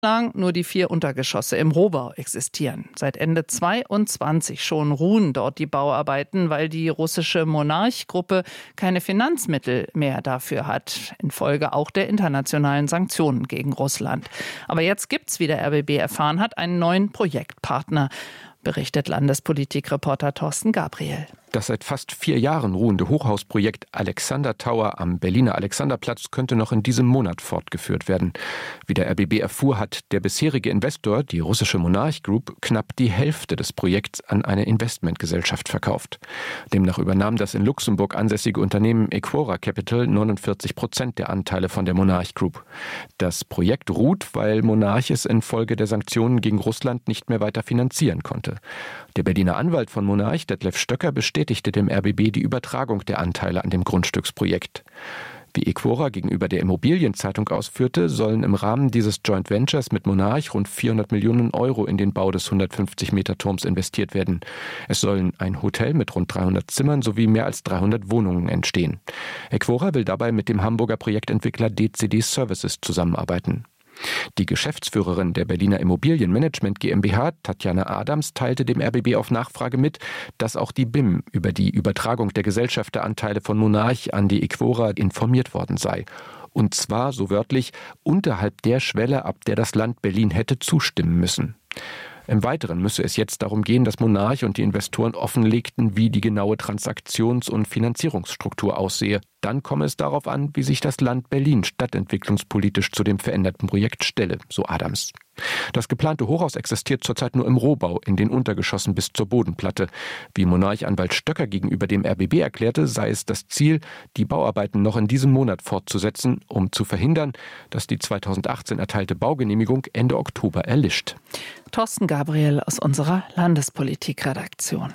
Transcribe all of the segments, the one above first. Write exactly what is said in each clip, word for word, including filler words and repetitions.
lang nur die vier Untergeschosse im Rohbau existieren. Seit Ende zweiundzwanzig schon ruhen dort die Bauarbeiten, weil die russische Monarch-Gruppe keine Finanzmittel mehr dafür hat, infolge auch der internationalen Sanktionen gegen Russland. Aber jetzt gibt's, wie der R B B erfahren hat, einen neuen Projektpartner, berichtet Landespolitikreporter Thorsten Gabriel. Das seit fast vier Jahren ruhende Hochhausprojekt Alexander Tower am Berliner Alexanderplatz könnte noch in diesem Monat fortgeführt werden. Wie der R B B erfuhr, hat der bisherige Investor, die russische Monarch Group, knapp die Hälfte des Projekts an eine Investmentgesellschaft verkauft. Demnach übernahm das in Luxemburg ansässige Unternehmen Equora Capital neunundvierzig Prozent der Anteile von der Monarch Group. Das Projekt ruht, weil Monarch es infolge der Sanktionen gegen Russland nicht mehr weiter finanzieren konnte. Der Berliner Anwalt von Monarch, Detlef Stöcker, bestätigte dem R B B die Übertragung der Anteile an dem Grundstücksprojekt. Wie Equora gegenüber der Immobilienzeitung ausführte, sollen im Rahmen dieses Joint Ventures mit Monarch rund vierhundert Millionen Euro in den Bau des hundertfünfzig Meter Turms investiert werden. Es sollen ein Hotel mit rund dreihundert Zimmern sowie mehr als dreihundert Wohnungen entstehen. Equora will dabei mit dem Hamburger Projektentwickler D C D Services zusammenarbeiten. Die Geschäftsführerin der Berliner Immobilienmanagement GmbH, Tatjana Adams, teilte dem R B B auf Nachfrage mit, dass auch die B I M über die Übertragung der Gesellschafteranteile von Monarch an die Equora informiert worden sei. Und zwar, so wörtlich, unterhalb der Schwelle, ab der das Land Berlin hätte zustimmen müssen. Im Weiteren müsse es jetzt darum gehen, dass Monarch und die Investoren offenlegten, wie die genaue Transaktions- und Finanzierungsstruktur aussehe. Dann komme es darauf an, wie sich das Land Berlin stadtentwicklungspolitisch zu dem veränderten Projekt stelle, so Adams. Das geplante Hochhaus existiert zurzeit nur im Rohbau, in den Untergeschossen bis zur Bodenplatte. Wie Monarch-Anwalt Stöcker gegenüber dem R B B erklärte, sei es das Ziel, die Bauarbeiten noch in diesem Monat fortzusetzen, um zu verhindern, dass die zweitausendachtzehn erteilte Baugenehmigung Ende Oktober erlischt. Thorsten Gabriel aus unserer Landespolitikredaktion.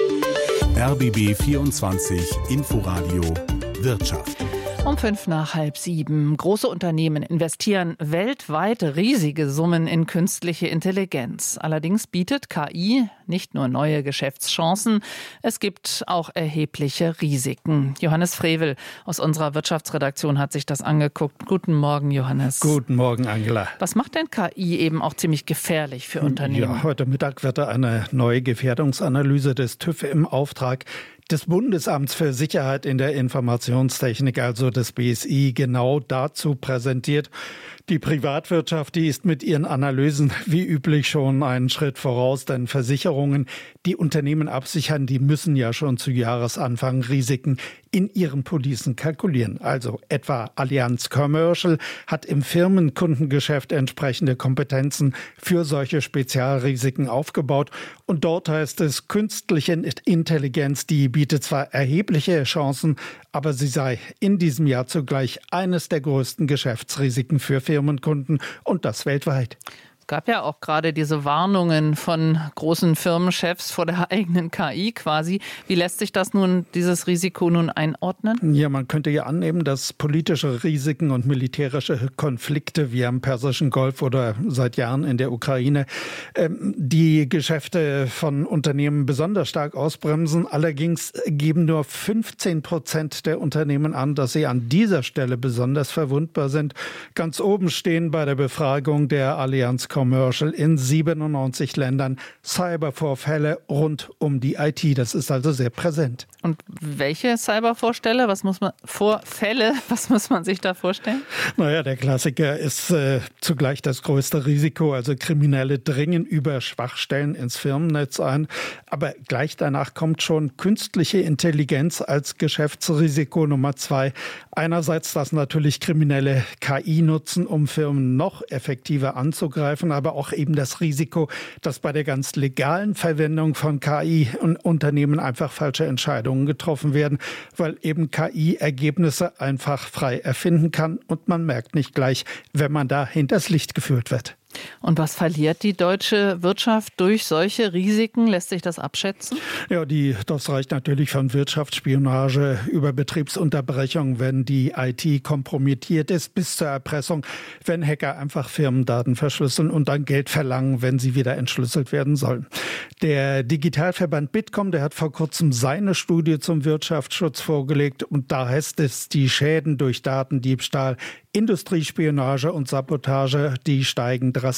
R B B vierundzwanzig Inforadio Wirtschaft. Um fünf nach halb sieben. Große Unternehmen investieren weltweit riesige Summen in künstliche Intelligenz. Allerdings bietet K I nicht nur neue Geschäftschancen, es gibt auch erhebliche Risiken. Johannes Frevel aus unserer Wirtschaftsredaktion hat sich das angeguckt. Guten Morgen, Johannes. Guten Morgen, Angela. Was macht denn K I eben auch ziemlich gefährlich für Unternehmen? Ja, heute Mittag wird eine neue Gefährdungsanalyse des TÜV im Auftrag des Bundesamts für Sicherheit in der Informationstechnik, also des B S I, genau dazu präsentiert. Die Privatwirtschaft, die ist mit ihren Analysen wie üblich schon einen Schritt voraus, denn Versicherungen, die Unternehmen absichern, die müssen ja schon zu Jahresanfang Risiken in ihren Policen kalkulieren. Also etwa Allianz Commercial hat im Firmenkundengeschäft entsprechende Kompetenzen für solche Spezialrisiken aufgebaut. Und dort heißt es, künstliche Intelligenz, die bietet zwar erhebliche Chancen, aber sie sei in diesem Jahr zugleich eines der größten Geschäftsrisiken für Firmenkunden und das weltweit. Es gab ja auch gerade diese Warnungen von großen Firmenchefs vor der eigenen K I quasi. Wie lässt sich das nun, dieses Risiko nun einordnen? Ja, man könnte ja annehmen, dass politische Risiken und militärische Konflikte wie am Persischen Golf oder seit Jahren in der Ukraine ähm, die Geschäfte von Unternehmen besonders stark ausbremsen. Allerdings geben nur fünfzehn Prozent der Unternehmen an, dass sie an dieser Stelle besonders verwundbar sind. Ganz oben stehen bei der Befragung der Allianz Commercial in siebenundneunzig Ländern Cybervorfälle rund um die I T. Das ist also sehr präsent. Und welche Cybervorfälle? Was muss man Vorfälle? Was muss man sich da vorstellen? Naja, der Klassiker ist äh, zugleich das größte Risiko. Also Kriminelle dringen über Schwachstellen ins Firmennetz ein. Aber gleich danach kommt schon künstliche Intelligenz als Geschäftsrisiko Nummer zwei. Einerseits, dass natürlich Kriminelle K I nutzen, um Firmen noch effektiver anzugreifen, aber auch eben das Risiko, dass bei der ganz legalen Verwendung von K I in Unternehmen einfach falsche Entscheidungen getroffen werden, weil eben K I Ergebnisse einfach frei erfinden kann und man merkt nicht gleich, wenn man da hinters Licht geführt wird. Und was verliert die deutsche Wirtschaft durch solche Risiken? Lässt sich das abschätzen? Ja, die, das reicht natürlich von Wirtschaftsspionage über Betriebsunterbrechung, wenn die I T kompromittiert ist, bis zur Erpressung, wenn Hacker einfach Firmendaten verschlüsseln und dann Geld verlangen, wenn sie wieder entschlüsselt werden sollen. Der Digitalverband Bitkom, der hat vor kurzem seine Studie zum Wirtschaftsschutz vorgelegt und da heißt es, die Schäden durch Datendiebstahl, Industriespionage und Sabotage, die steigen drastisch